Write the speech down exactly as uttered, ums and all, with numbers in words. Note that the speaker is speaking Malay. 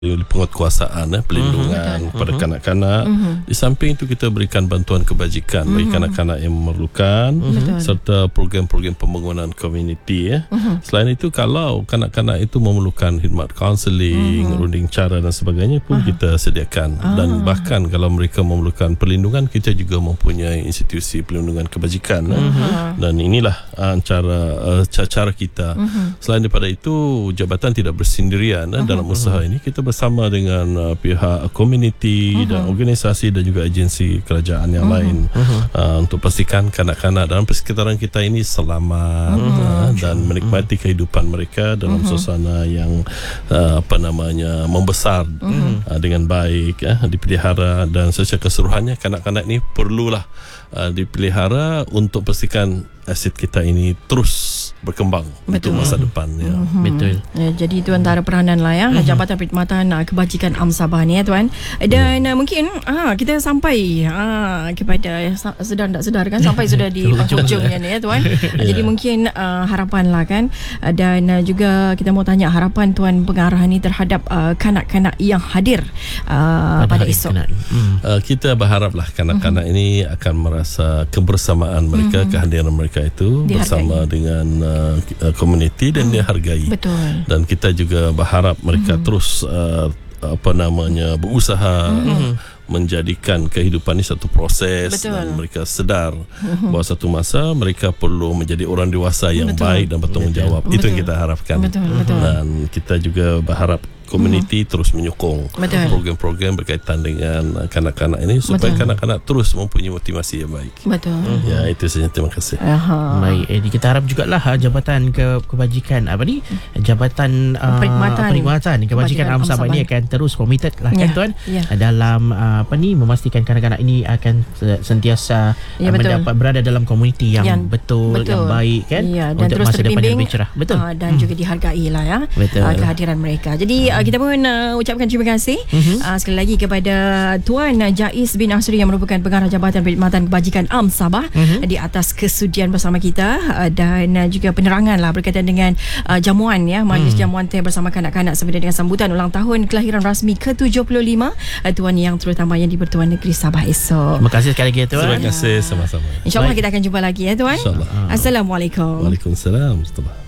penguatkuasaan eh, pelindungan uh-huh. kepada uh-huh. kanak-kanak. Uh-huh. Di samping itu kita berikan bantuan kebajikan uh-huh. bagi kanak-kanak yang memerlukan uh-huh. serta program-program pembangunan komuniti eh. Uh-huh. Selain itu, kalau kanak-kanak itu memerlukan khidmat kaunseling, uh-huh. runding cara dan sebagainya pun uh-huh. kita sediakan. Uh-huh. Dan bahkan kalau mereka memerlukan perlindungan, kita juga mempunyai institusi perlindungan kebajikan uh-huh. eh. Dan inilah uh, cara uh, cara kita. Uh-huh. Selain daripada itu, jabatan tidak bersendirian eh, uh-huh. dalam usaha uh-huh. ini. Kita bersama dengan uh, pihak komuniti uh-huh. dan organisasi dan juga agensi kerajaan yang uh-huh. lain uh-huh. uh, untuk pastikan kanak-kanak dalam persekitaran kita ini selamat uh-huh. uh, dan menikmati uh-huh. kehidupan mereka dalam uh-huh. suasana yang uh, apa namanya membesar uh-huh. uh, dengan baik uh, dipelihara, dan secara keseluruhannya kanak-kanak ini perlulah uh, dipelihara untuk pastikan aset kita ini terus berkembang. Betul. Untuk masa depan ya. Mm-hmm. Betul. Ya, jadi itu antara peranan lah ya, mm-hmm. Jabatan Perkhidmatan Kebajikan Am Sabah ni ya tuan. Dan mm. mungkin ah kita sampai ah kepada sedar tak sedar kan sampai sudah di penghujungnya ni ya tuan. Yeah. Jadi mungkin uh, harapan lah kan, dan uh, juga kita mau tanya harapan tuan pengarah ni terhadap uh, kanak-kanak yang hadir uh, pada, pada esok. Mm. Uh, kita berharaplah kanak-kanak mm-hmm. ini akan merasa kebersamaan mereka, mm-hmm. kehadiran mereka itu dihargai bersama dengan uh, komuniti dan hmm. dihargai. Betul. Dan kita juga berharap mereka hmm. terus uh, apa namanya berusaha hmm. menjadikan kehidupan ini satu proses. Betul. Dan mereka sedar hmm. bahawa satu masa mereka perlu menjadi orang dewasa yang betul. Baik dan bertanggungjawab. Itu yang kita harapkan. Betul. Betul. Dan kita juga berharap komuniti hmm. terus menyokong betul. Program-program berkaitan dengan kanak-kanak ini supaya betul. Kanak-kanak terus mempunyai motivasi yang baik. Betul. Ya, itu saja. Terima kasih. Aha. Baik, eh, kita harap jugalah ha, Jabatan ke Kebajikan apa ni? Jabatan uh, Perkhidmatan Kebajikan, Kebajikan Am Sabah ini akan terus komited lah ya. Kan tuan ya. Dalam uh, apa ni memastikan kanak-kanak ini akan sentiasa ya, uh, mendapat berada dalam komuniti yang, yang betul, betul, yang baik kan ya, dan untuk terus masa depan yang lebih cerah. Betul. Uh, dan hmm. juga dihargai lah ya uh, kehadiran mereka. Jadi uh, kita pun uh, ucapkan terima kasih uh-huh. uh, sekali lagi kepada Tuan uh, Jais bin Asri yang merupakan Pengarah Jabatan Perkhidmatan Kebajikan Am Sabah uh-huh. di atas kesudian bersama kita uh, dan uh, juga penerangan lah berkaitan dengan uh, jamuan ya, majlis uh-huh. jamuan teh bersama kanak-kanak sempena dengan sambutan ulang tahun kelahiran rasmi ke tujuh puluh lima uh, Tuan Yang Terutama yang di-Pertuan Negeri Sabah esok. Terima kasih sekali lagi Tuan. Terima kasih sama-sama. InsyaAllah kita akan jumpa lagi ya Tuan. InsyaAllah. Assalamualaikum. Waalaikumsalam.